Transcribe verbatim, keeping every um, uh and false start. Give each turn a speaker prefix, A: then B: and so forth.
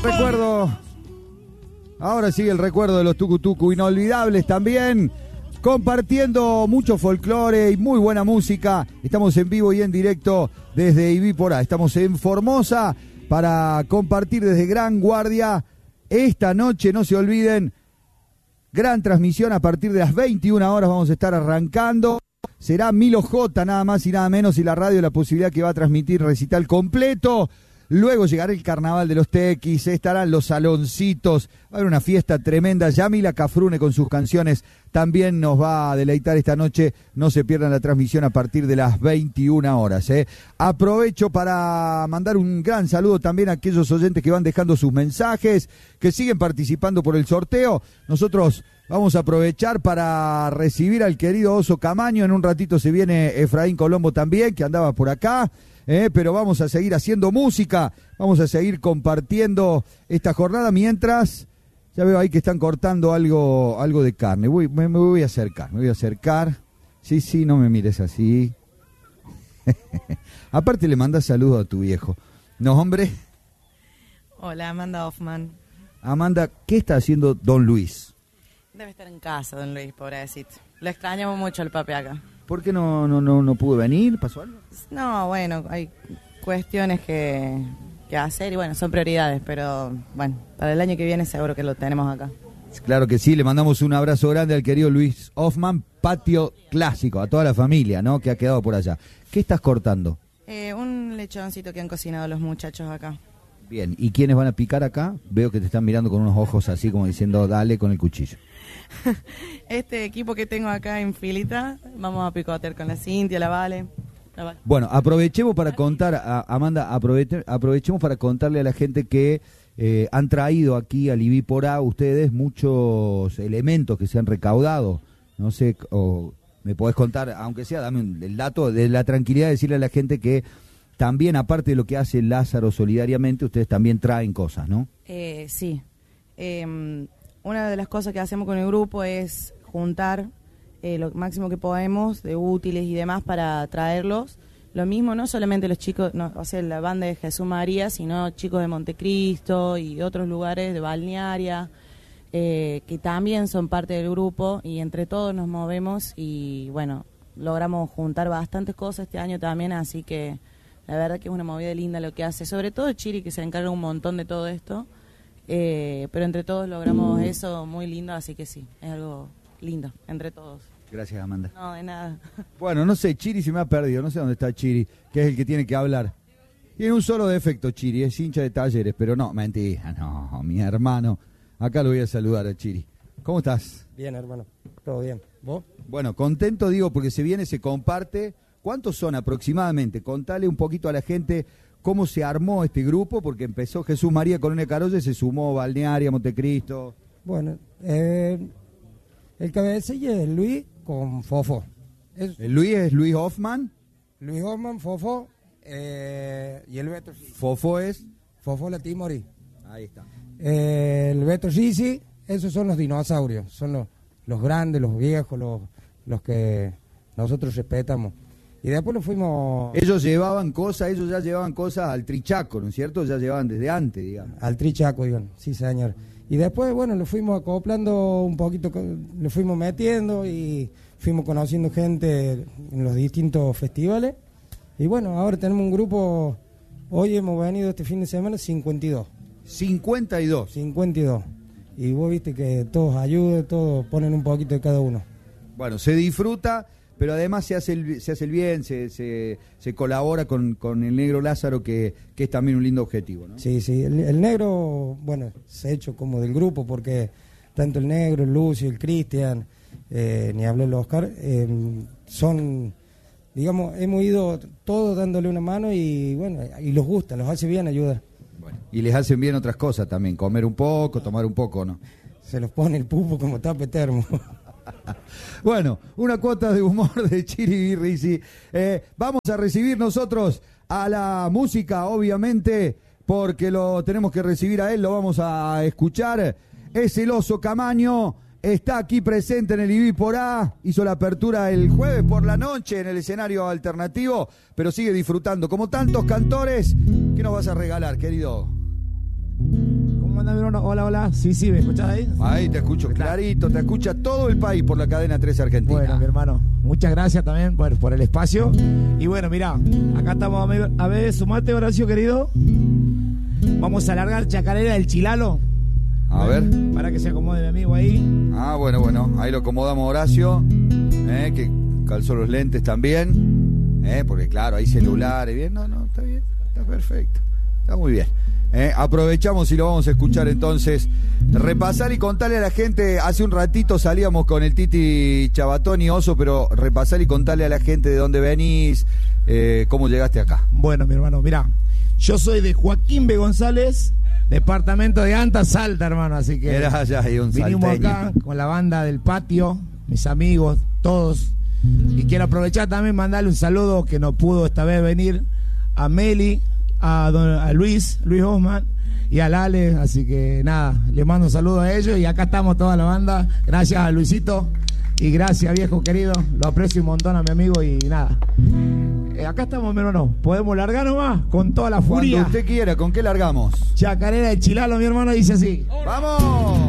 A: Recuerdo, ahora sigue el recuerdo de los tucutucu, inolvidables también, compartiendo mucho folclore y muy buena música. Estamos en vivo y en directo desde Ibiporá, estamos en Formosa para compartir desde Gran Guardia esta noche. No se olviden, gran transmisión a partir de las veintiuna horas, vamos a estar arrancando. Será Milo J, nada más y nada menos, y la radio la posibilidad que va a transmitir recital completo. Luego llegará el Carnaval de los Tequis, estarán los saloncitos, va a haber una fiesta tremenda. Yamila Cafrune con sus canciones también nos va a deleitar esta noche. No se pierdan la transmisión a partir de las veintiuna horas. ¿eh? Aprovecho para mandar un gran saludo también a aquellos oyentes que van dejando sus mensajes, que siguen participando por el sorteo. Nosotros vamos a aprovechar para recibir al querido Oso Camaño. En un ratito se viene Efraín Colombo también, que andaba por acá. Eh, pero vamos a seguir haciendo música, vamos a seguir compartiendo esta jornada mientras, ya veo ahí que están cortando algo algo de carne. Voy, me, me voy a acercar, me voy a acercar. Sí, sí, no me mires así. Aparte le mandas saludos a tu viejo. ¿No, hombre?
B: Hola, Amanda Hoffman.
A: Amanda, ¿qué está haciendo Don Luis?
B: Debe estar en casa, Don Luis, pobrecito. Lo extrañamos mucho el papi acá.
A: ¿Por qué no, no, no, no pudo venir? ¿Pasó algo?
B: No, bueno, hay cuestiones que, que hacer y bueno, son prioridades, pero bueno, para el año que viene seguro que lo tenemos acá.
A: Claro que sí, le mandamos un abrazo grande al querido Luis Hoffman, patio clásico, a toda la familia, ¿no? Que ha quedado por allá. ¿Qué estás cortando?
B: Eh, un lechoncito que han cocinado los muchachos acá.
A: Bien, ¿y quiénes van a picar acá? Veo que te están mirando con unos ojos así como diciendo, dale con el cuchillo.
B: Este equipo que tengo acá en filita, vamos a picotear con la Cintia, la Vale. La Vale.
A: Bueno, aprovechemos para contar, a, Amanda, aproveche, aprovechemos para contarle a la gente que eh, han traído aquí al Ibiporá ustedes muchos elementos que se han recaudado. No sé, o me podés contar, aunque sea, dame un, el dato de la tranquilidad de decirle a la gente que también, aparte de lo que hace Lázaro solidariamente, ustedes también traen cosas, ¿no?
B: Eh, sí. Eh, una de las cosas que hacemos con el grupo es juntar eh, lo máximo que podemos de útiles y demás para traerlos. Lo mismo, no solamente los chicos, no, o sea, la banda de Jesús María, sino chicos de Montecristo y otros lugares de Balnearia, eh, que también son parte del grupo y entre todos nos movemos y bueno, logramos juntar bastantes cosas este año también, así que la verdad que es una movida linda lo que hace, sobre todo Chiri, que se encarga un montón de todo esto, eh, pero entre todos logramos eso muy lindo, así que sí, es algo lindo, entre todos.
A: Gracias, Amanda.
B: No, de nada.
A: Bueno, no sé, Chiri se me ha perdido, no sé dónde está Chiri, que es el que tiene que hablar. Tiene un solo defecto, Chiri, es hincha de Talleres, pero no, mentira, no, mi hermano. Acá lo voy a saludar a Chiri. ¿Cómo estás?
C: Bien, hermano, todo bien. ¿Vos?
A: Bueno, contento, digo, porque se viene, se comparte. ¿Cuántos son aproximadamente? Contale un poquito a la gente cómo se armó este grupo, porque empezó Jesús María Colonia Carolle, se sumó Balnearia, Montecristo.
C: Bueno, eh, el cabecilla es Luis con Fofo. Es
A: ¿El Luis es Luis Hoffman?
C: Luis Hoffman, Fofo, eh, y el Beto.
A: Fofo es...
C: Fofo la Timori.
A: Ahí está.
C: Eh, el Beto Gisi, esos son los dinosaurios, son los, los grandes, los viejos, los, los que nosotros respetamos. Y después lo fuimos...
A: Ellos llevaban cosas, ellos ya llevaban cosas al Trichaco, ¿no es cierto? Ya llevaban desde antes, digamos.
C: Al Trichaco, digan, sí, señor. Y después, bueno, lo fuimos acoplando un poquito, lo fuimos metiendo y fuimos conociendo gente en los distintos festivales. Y bueno, ahora tenemos un grupo, hoy hemos venido este fin de semana, cincuenta y dos.
A: cincuenta y dos.
C: cincuenta y dos. Y vos viste que todos ayudan, todos ponen un poquito de cada uno.
A: Bueno, se disfruta, pero además se hace el, se hace el bien, se, se, se colabora con, con el Negro Lázaro, que, que es también un lindo objetivo, ¿no?
C: Sí, sí, el, el Negro, bueno, se ha hecho como del grupo, porque tanto el Negro, el Lucio, el Cristian, eh, ni hablé el Oscar, eh, son, digamos, hemos ido todos dándole una mano y bueno, y los gusta, los hace bien ayudar.
A: Bueno, y les hacen bien otras cosas también, comer un poco, tomar un poco, ¿no?
C: Se los pone el pupo como tape termo.
A: Bueno, una cuota de humor de Chiri Rizzi. Eh, vamos a recibir nosotros a la música, obviamente, porque lo tenemos que recibir a él, lo vamos a escuchar. Es el Oso Camaño, está aquí presente en el Ibiporá, hizo la apertura el jueves por la noche en el escenario alternativo, pero sigue disfrutando como tantos cantores. ¿Qué nos vas a regalar, querido?
D: ¿Cómo andás, mi hermano? Hola, hola. Sí, sí, ¿me escuchás ahí?
A: Ahí te escucho clarito, te escucha todo el país por la cadena tres Argentina.
D: Bueno, mi hermano, muchas gracias también por, por el espacio. Y bueno, mirá, acá estamos a ver, a ver, sumate, Horacio, querido. Vamos a alargar Chacarera del Chilalo.
A: A ver.
D: Para que se acomode mi amigo ahí.
A: Ah, bueno, bueno. Ahí lo acomodamos, Horacio. Eh, que calzó los lentes también. Eh, porque claro, hay celulares. Bien, no, no, está bien. Está perfecto. Está muy bien. Eh, aprovechamos y lo vamos a escuchar entonces. Repasar y contarle a la gente. Hace un ratito salíamos con el Titi Chabatón y Oso, pero repasar y contarle a la gente de dónde venís, eh, cómo llegaste acá.
D: Bueno, mi hermano, mirá. Yo soy de Joaquín B. González, departamento de Anta, Salta, hermano. Así que
A: Era ya hay un
D: vinimos
A: salteño
D: acá con la banda del patio, mis amigos, todos. Y quiero aprovechar también mandarle un saludo que no pudo esta vez venir a Meli, a, don, a Luis, Luis Osman y a Lale. Así que nada, le mando un saludo a ellos y acá estamos toda la banda. Gracias a Luisito y gracias, viejo querido. Lo aprecio un montón a mi amigo y nada. Eh, acá estamos, mi hermano. ¿Podemos largar nomás? Con toda la furia.
A: Cuando usted quiera, ¿con qué largamos?
D: Chacarera del Chilalo, mi hermano, dice así.
A: ¡Vamos!